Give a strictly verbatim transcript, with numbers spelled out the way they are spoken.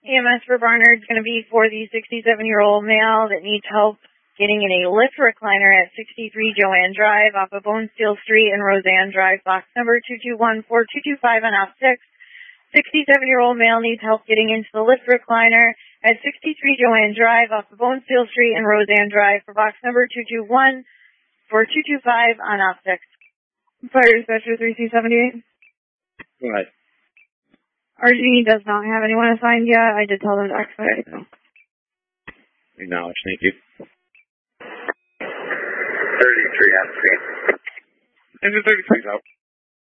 E M S for Barnard is going to be for the sixty-seven-year-old male that needs help getting in a lift recliner at sixty-three Joanne Drive off of Bonesteel Street and Roseanne Drive, box number two two one four two two five on op six. sixty-seven-year-old male needs help getting into the lift recliner at sixty-three Joanne Drive off of Bonesteel Street and Roseanne Drive for box number two two one four two two five on op six. Fire dispatcher three C seventy-eight. Go ahead. R G does not have anyone assigned yet. I did tell them to expedite. So. Acknowledge. Thank you. thirty-three on screen. Engine thirty-three is out.